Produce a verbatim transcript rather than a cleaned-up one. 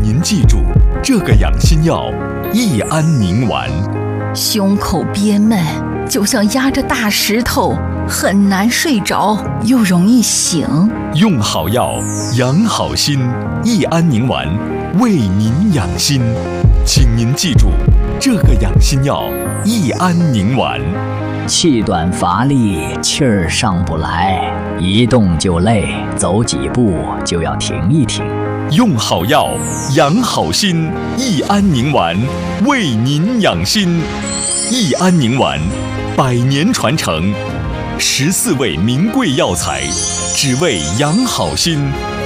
您记住这个养心药益安宁丸。 胸口憋闷，就像压着大石头，很难睡着，又容易醒。 用好药，养好心，益安宁丸为您养心。请您记住这个养心药益安宁丸。 气短乏力，气儿上不来，一动就累，走几步就要停一停。 用好药，养好心，益安宁丸为您养心。益安宁丸，百年传承，十四味名贵药材，只为养好心，